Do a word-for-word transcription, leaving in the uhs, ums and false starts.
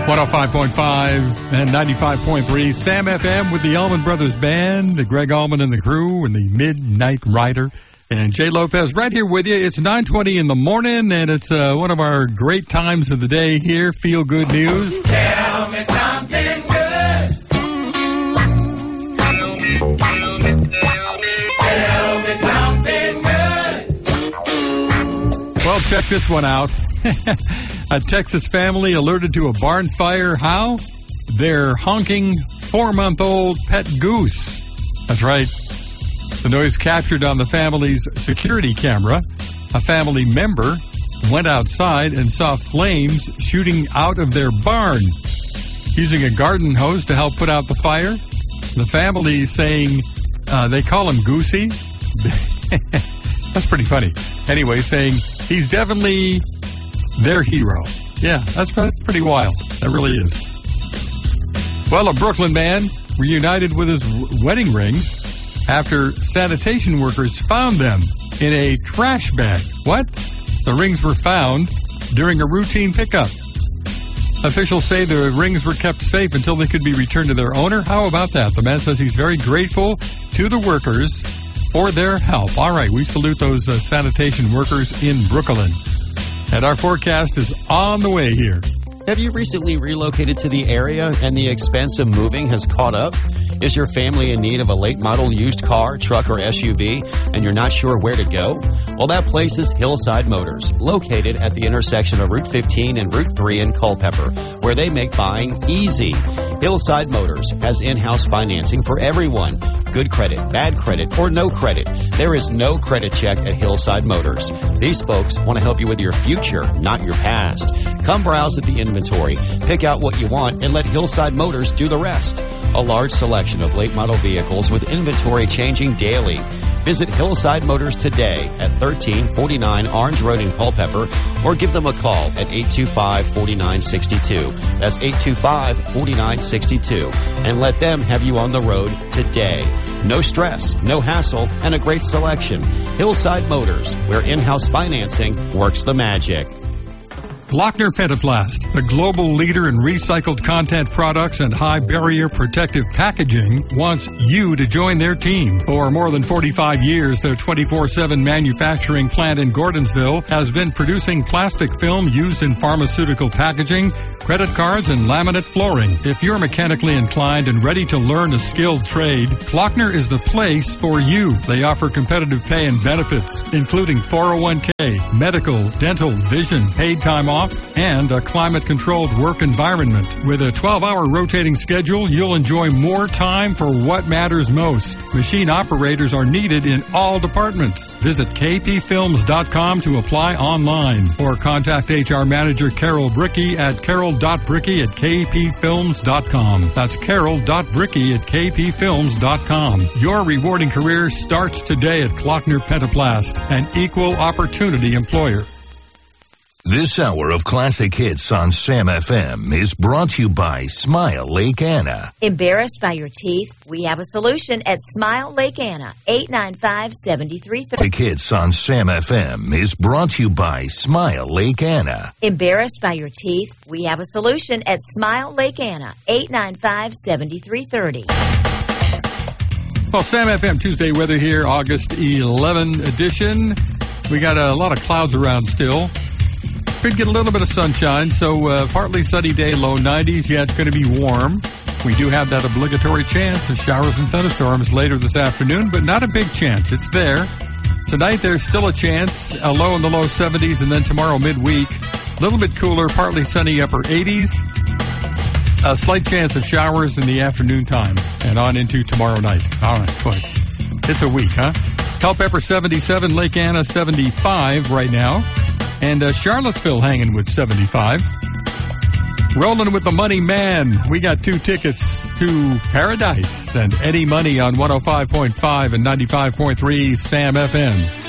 one oh five point five and ninety-five point three Sam F M with the Allman Brothers Band, Greg Allman and the crew, and the Midnight Rider, and Jay Lopez right here with you. It's nine twenty in the morning, and it's uh, one of our great times of the day here. Feel Good News. Tell me something good. Tell me something good. Well, check this one out. A Texas family alerted to a barn fire. How? Their honking four-month-old pet goose. That's right. The noise captured on the family's security camera. A family member went outside and saw flames shooting out of their barn. Using a garden hose to help put out the fire, the family saying uh, they call him Goosey. That's pretty funny. Anyway, saying he's definitely their hero. Yeah, that's pretty wild. That really is. Well, a Brooklyn man reunited with his wedding rings after sanitation workers found them in a trash bag. What? The rings were found during a routine pickup. Officials say the rings were kept safe until they could be returned to their owner. How about that? The man says he's very grateful to the workers for their help. All right, we salute those uh, sanitation workers in Brooklyn. And our forecast is on the way here. Have you recently relocated to the area and the expense of moving has caught up? Is your family in need of a late model used car, truck, or S U V, and you're not sure where to go? Well, that place is Hillside Motors, located at the intersection of Route fifteen and Route three in Culpeper, where they make buying easy. Hillside Motors has in-house financing for everyone. Good credit, bad credit, or no credit. There is no credit check at Hillside Motors. These folks want to help you with your future, not your past. Come browse at the inventory, pick out what you want, and let Hillside Motors do the rest. A large selection of late model vehicles with inventory changing daily. Visit Hillside Motors today at thirteen forty-nine Orange Road in Culpeper, or give them a call at eight two five, four nine six two. That's eight two five, four nine six two. And let them have you on the road today. No stress, no hassle, and a great selection. Hillside Motors, where in-house financing works the magic. Glockner Pentaplast, the global leader in recycled content products and high-barrier protective packaging, wants you to join their team. For more than forty-five years, their twenty-four seven manufacturing plant in Gordonsville has been producing plastic film used in pharmaceutical packaging, credit cards, and laminate flooring. If you're mechanically inclined and ready to learn a skilled trade, Glockner is the place for you. They offer competitive pay and benefits, including four oh one k, medical, dental, vision, paid time off, and a climate-controlled work environment. With a twelve-hour rotating schedule, you'll enjoy more time for what matters most. Machine operators are needed in all departments. Visit k p films dot com to apply online, or contact H R Manager Carol Bricky at carol dot bricky at k p films dot com. That's carol dot bricky at k p films dot com. Your rewarding career starts today at Glockner Pentaplast, an equal opportunity employer. This hour of classic hits on Sam F M is brought to you by Smile Lake Anna. Embarrassed by your teeth? We have a solution at Smile Lake Anna, eight nine five, seven three three zero. Classic hits on Sam F M is brought to you by Smile Lake Anna. Embarrassed by your teeth? We have a solution at Smile Lake Anna, eight nine five, seven three three zero. Well, Sam F M Tuesday weather here, August eleventh edition. We got a lot of clouds around still. Could get a little bit of sunshine, so uh, partly sunny day, low nineties. Yeah, it's going to be warm. We do have that obligatory chance of showers and thunderstorms later this afternoon, but not a big chance. It's there. Tonight, there's still a chance, a low in the low seventies, and then tomorrow midweek, a little bit cooler, partly sunny, upper eighties. A slight chance of showers in the afternoon time and on into tomorrow night. All right, boys. It's a week, huh? Culpeper seventy-seven, Lake Anna seventy-five right now. And uh, Charlottesville hanging with seventy-five. Rolling with the Money Man. We got two tickets to Paradise and Eddie Money on one oh five point five and ninety-five point three Sam F M.